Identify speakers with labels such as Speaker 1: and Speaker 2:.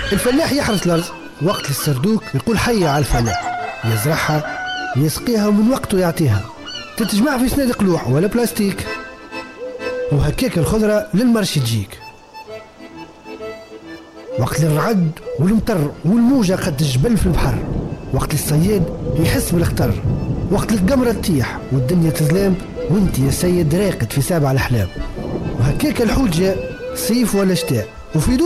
Speaker 1: الفلاح يحرث الأرض وقت السردوك يقول حي على الفلاح، يزرعها يسقيها ومن وقته يعطيها، تتجمع في صناديق لوح ولا بلاستيك، وهكاك الخضرة للمرش تجيك. وقت الرعد والمطر والموجة قد الجبل في البحر، وقت الصياد يحس بالخطر، وقت القمرة تطيح والدنيا تظلام وانت يا سيد راقد في سابع الأحلام. وهكاك الحوت جاء صيف ولا شتاء وفي